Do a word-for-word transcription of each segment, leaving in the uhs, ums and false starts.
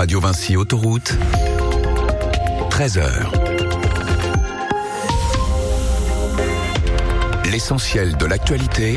Radio Vinci Autoroute, treize heures. L'essentiel de l'actualité,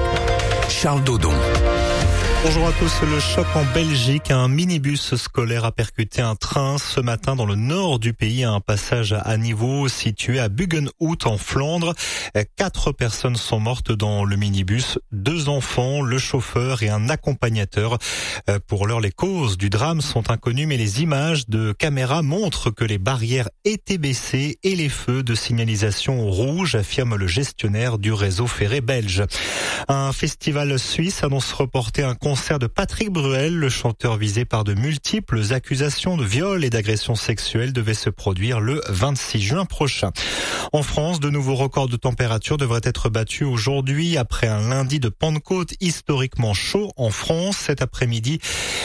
Charles Dodon. Bonjour à tous. Le choc en Belgique. Un minibus scolaire a percuté un train ce matin dans le nord du pays à un passage à niveau situé à Buggenhout en Flandre. Quatre personnes sont mortes dans le minibus, deux enfants, le chauffeur et un accompagnateur. Pour l'heure, les causes du drame sont inconnues, mais les images de caméras montrent que les barrières étaient baissées et les feux de signalisation rouge, affirme le gestionnaire du réseau ferré belge. Un festival suisse annonce reporter un concert de Patrick Bruel. Le chanteur visé par de multiples accusations de viol et d'agression sexuelle devait se produire le vingt-six juin prochain. En France, de nouveaux records de température devraient être battus aujourd'hui après un lundi de Pentecôte historiquement chaud en France. Cet après-midi,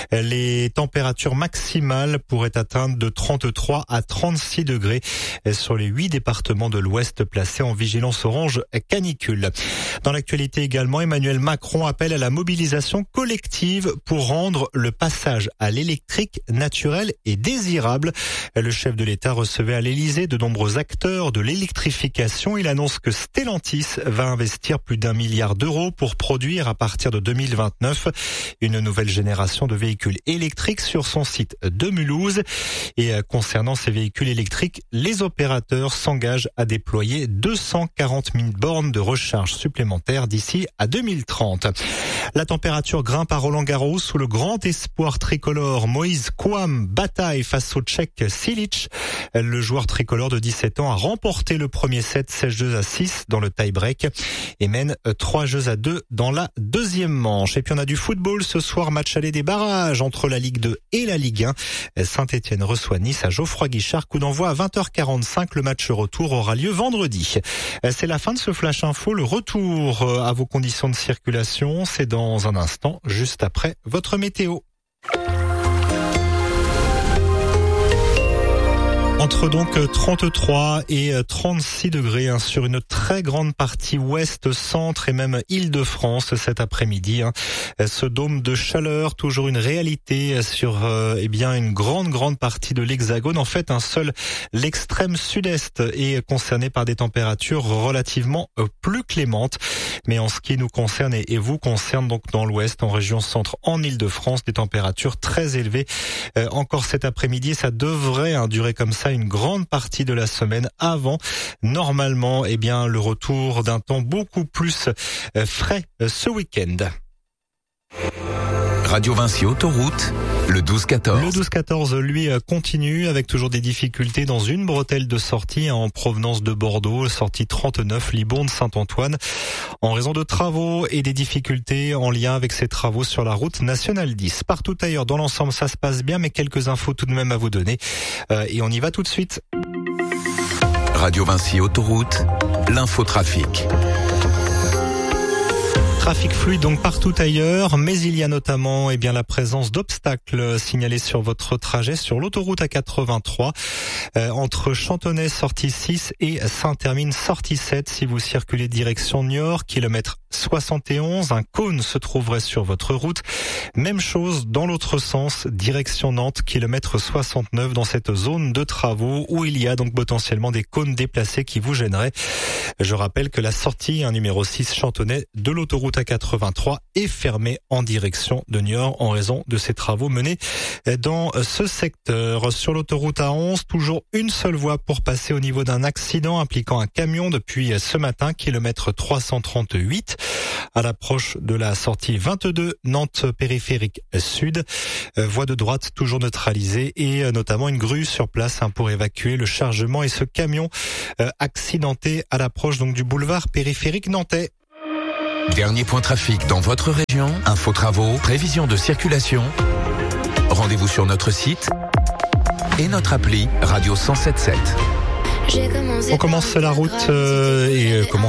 les températures maximales pourraient atteindre de trente-trois à trente-six degrés sur les huit départements de l'Ouest placés en vigilance orange canicule. Dans l'actualité également, Emmanuel Macron appelle à la mobilisation collective pour rendre le passage à l'électrique naturel et désirable. Le chef de l'État recevait à l'Élysée de nombreux acteurs de l'électrification. Il annonce que Stellantis va investir plus d'un milliard d'euros pour produire à partir de deux mille vingt-neuf une nouvelle génération de véhicules électriques sur son site de Mulhouse. Et concernant ces véhicules électriques, les opérateurs s'engagent à déployer deux cent quarante mille bornes de recharge supplémentaires d'ici à deux mille trente. La température grimpe à Roland-Garros sous le grand espoir tricolore. Moïse Kouam bataille face au Tchèque Silic. Le joueur tricolore de dix-sept ans a remporté le premier set seize jeux à six dans le tie-break et mène trois jeux à deux dans la deuxième manche. Et puis on a du football ce soir, match aller des barrages entre la Ligue deux et la Ligue un. Saint-Etienne reçoit Nice à Geoffroy-Guichard. Coup d'envoi à vingt heures quarante-cinq. Le match retour aura lieu vendredi. C'est la fin de ce Flash Info. Le retour à vos conditions de circulation, c'est dans un instant, juste après votre météo. Entre donc trente-trois et trente-six degrés hein, sur une très grande partie ouest, centre et même Île-de-France cet après-midi. Hein. Ce dôme de chaleur, toujours une réalité sur euh, eh bien une grande grande partie de l'Hexagone. En fait, un seul l'extrême sud-est est concerné par des températures relativement euh, plus clémentes. Mais en ce qui nous concerne et, et vous concerne donc dans l'ouest, en région centre, en Île-de-France, des températures très élevées. Euh, encore cet après-midi, ça devrait hein, durer comme ça une grande partie de la semaine avant, normalement, eh bien, le retour d'un temps beaucoup plus euh, frais euh, ce week-end. Radio Vinci Autoroute, le douze quatorze. Le douze quatorze, lui, continue avec toujours des difficultés dans une bretelle de sortie en provenance de Bordeaux, sortie trente-neuf, Libourne-Saint-Antoine, en raison de travaux et des difficultés en lien avec ces travaux sur la route nationale dix. Partout ailleurs, dans l'ensemble, ça se passe bien, mais quelques infos tout de même à vous donner. Euh, et on y va tout de suite. Radio Vinci Autoroute, l'infotrafic. Trafic fluide donc partout ailleurs, mais il y a notamment eh bien la présence d'obstacles signalés sur votre trajet sur l'autoroute A quatre-vingt-trois euh, entre Chantonnay sortie six et Saint-Hermine sortie sept. Si vous circulez direction Niort, kilomètre soixante et onze, un cône se trouverait sur votre route. Même chose dans l'autre sens, direction Nantes, kilomètre soixante-neuf, dans cette zone de travaux où il y a donc potentiellement des cônes déplacés qui vous gêneraient. Je rappelle que la sortie hein, numéro six Chantonnay de l'autoroute A quatre-vingt-trois est fermée en direction de Niort en raison de ces travaux menés dans ce secteur. Sur l'autoroute A onze, toujours une seule voie pour passer au niveau d'un accident impliquant un camion depuis ce matin, kilomètre trois cent trente-huit. À l'approche de la sortie vingt-deux, Nantes périphérique sud, voie de droite toujours neutralisée et notamment une grue sur place hein, pour évacuer le chargement et ce camion euh, accidenté à l'approche donc du boulevard périphérique nantais. Dernier point trafic dans votre région, info travaux, prévision de circulation. Rendez-vous sur notre site et notre appli Radio cent sept sept. On commence la route euh, et euh, commence